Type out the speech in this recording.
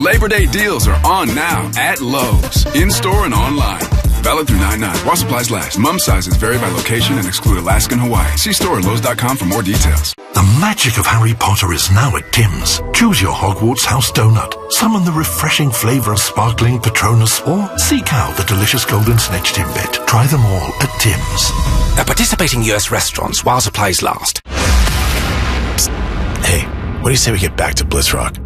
Labor Day deals are on now at Lowe's, in-store and online. Valid through 9/9. While supplies last. Mum sizes vary by location and exclude Alaska and Hawaii. See store at Lowe's.com for more details. The magic of Harry Potter is now at Tim's. Choose your Hogwarts house donut. Summon the refreshing flavour of sparkling Patronus or seek out the delicious golden snitch Timbit. Try them all at Tim's. At participating US restaurants while supplies last. Psst. Hey, what do you say we get back to Bliss Rock?